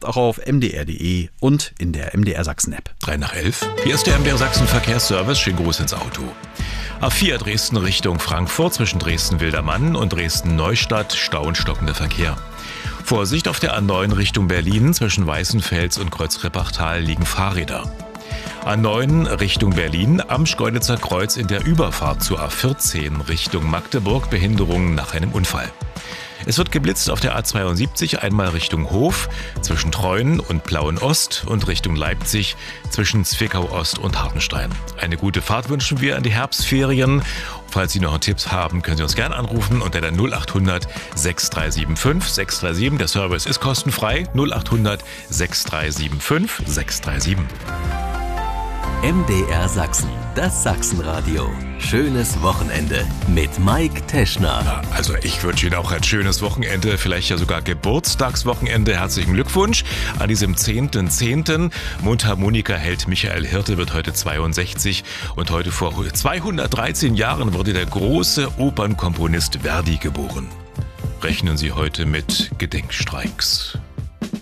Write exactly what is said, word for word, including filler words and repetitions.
Nacht auch auf m d r punkt d e und in der M D R Sachsen App. drei nach elf. Hier ist der M D R Sachsen Verkehrsservice. Schönen Gruß ins Auto. A vier Dresden Richtung Frankfurt zwischen Dresden-Wildermann und Dresden-Neustadt. Stau und stockender Verkehr. Vorsicht auf der A neun Richtung Berlin zwischen Weißenfels und Kreuz-Rippachtal liegen Fahrräder. A neun Richtung Berlin am Schkeuditzer Kreuz in der Überfahrt zur A vierzehn Richtung Magdeburg Behinderungen nach einem Unfall. Es wird geblitzt auf der A zweiundsiebzig, einmal Richtung Hof zwischen Treuen und Plauen-Ost und Richtung Leipzig zwischen Zwickau-Ost und Hartenstein. Eine gute Fahrt wünschen wir an die Herbstferien. Falls Sie noch einen Tipp haben, können Sie uns gerne anrufen unter der null acht hundert sechs drei sieben fünf sechs drei sieben. Der Service ist kostenfrei. null acht hundert sechs drei sieben fünf sechs drei sieben. M D R Sachsen, das Sachsenradio. Schönes Wochenende mit Mike Teschner. Also ich wünsche Ihnen auch ein schönes Wochenende, vielleicht ja sogar Geburtstagswochenende. Herzlichen Glückwunsch an diesem zehnten zehnten Mundharmonika-Held Michael Hirte wird heute zweiundsechzig und heute vor zweihundertdreizehn Jahren wurde der große Opernkomponist Verdi geboren. Rechnen Sie heute mit Gedenkstreiks.